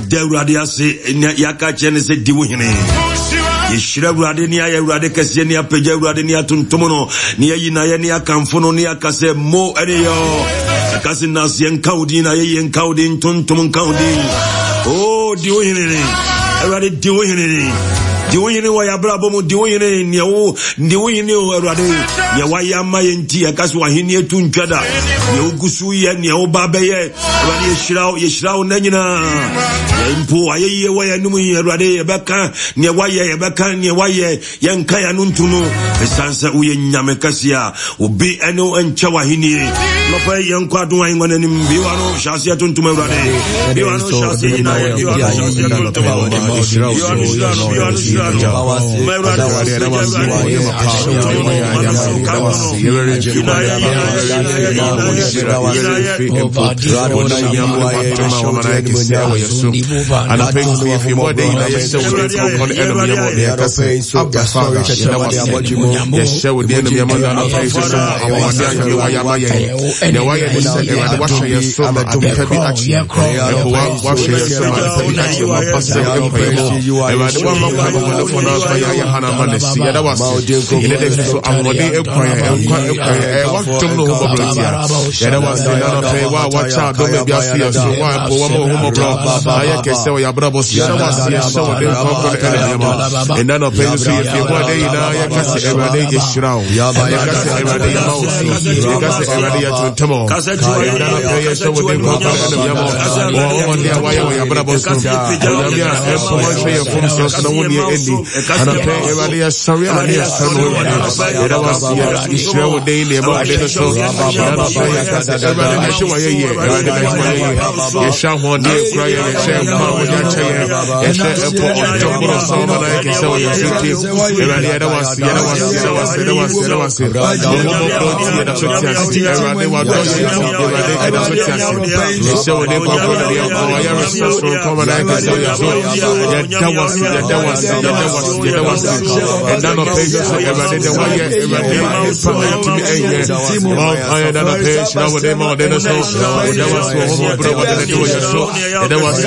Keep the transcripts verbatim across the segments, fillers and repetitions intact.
Yedewrade ase yaka chene se diwo hene. Yeshira wrade ni aye wrade kese ni apeja wrade ni atuntomo no ni ayi na ye ni akamfo no ni akase mo ene yo. Akase na se enkaudi na ye enkaudi ntontomo enkaudi. Oh diwo hene. Wrade diwo hene. Diwo hene wa ya brabo mo diwo hene ni o diwo hene o wrade ye wa ya ma ye nti akase wa hene etu ntwada. Ye ogusu ye ni o ba be ye wrade yeshira yeshira o nanyina. Mpo aye wa ya numu Awurade yebeka ne waye yebeka ne waye yenka ya nuntuno esansa uye nyame kasia obi eno encha wahini no fa yenkwa do wan ngwana nim bi wa no shasia tuntum Awurade bi wa no shasia ina bi wa no shasia tuntum Awurade and I pray for you if you more day na yes we dey talk on enemy mo dey kase abba father yes we dey enemy mo na pray for so our day you why am I the why you say e wa wash your so ma to be achi e ko wa wash your so ma to be achi ma pass the pray mo e wa the one ma ko no for na so ya hana ma le si ya da was ile de so amode e kwa e kwa e kwa e wa to no ho boblo ya da was na pray wa wa cha do me bia si so wa po wa mo ho boblo kese ya brabo shawa si shawa de kokore elema and none of them see if you want day na ya kase everyday is shroud ya kase everyday ya mausi ya kase everyday ya tuntamo kase ya na pray shawa de kokore elema o on dia waya ya brabo so ya bia e pomo she ya fum so na woni endi ana pray everyday ya sharia na ya shawa ya da wasi ya shawa de le mo de so ya pray ya kase everyday na shawa ye ye everyday na shawa ye ya shawa de cry ya Mama ya cheye eshe epo ontobro soma na yake sawa ya siki erani ya dawasi ya dawasi ya dawasi ya dawasi ya dawasi omo proti ya dawasi erani wa doye erani ya dawasi eshe wade kwa kona ya kwa ya resource from koma na yake sawa ya so ya dawasi ya dawasi ya dawasi ya dawasi endano pejo so erani de waye erani ya pama yutimi eye mom aya dano pejo na wade ma wade na so dawasi wa homo bro wade na doye so ya dawasi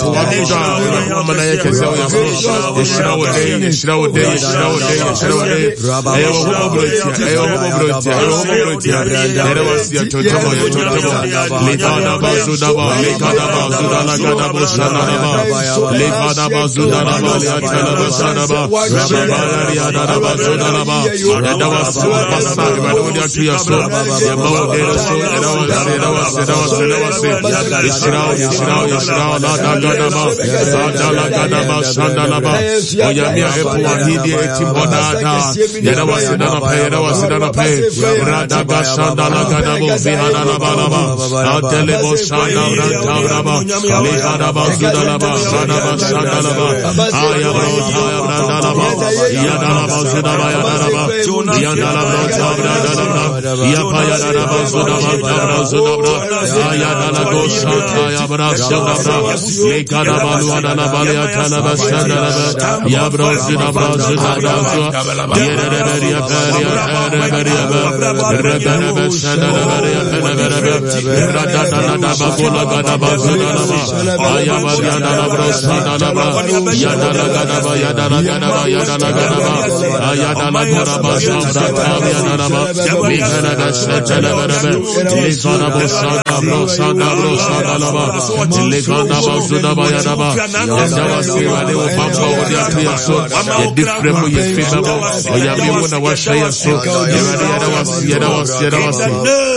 Sadala Gadaba Sandalaba Oyamia Epo Hidi Etibonada Yada was in a pay, Yada was in a pay Radaba Sandala Gadabo Vihanalabalaba Adelebo Sandala Rantabraba Lekadaba Zudalaba Radaba Sandalaba Ayabro Tayabrandalaba Yadalaba Zudaba Yadalaba Yadalaba Tabradalaba Yapayadaba Zudaba Tabra Zudabra Ayadalago Santayabra Sandabra Lekadaba Luana Balia Canaba Sandalaba Yabro Zidabra Zidabra Yereberia Peria Peria Reberebe Sandalabaria Peneverebe Radadadaba Bola Gadaba Zidalaba Ayabariana Labro Sandalaba Yadala Gadaba Yadala Gadaba Yadala Gadaba Ayadala Gadaba Sandra Tavianaba Mihanada Sandalaberebe Lisanabo Sandabro Sandabro Sandalaba Lekadaba Zudaba Yadaba Yadawa Siva de Bamba Odia so a different you feel about or Yami Wona Washaya so Yadawa Yadawa Yadawa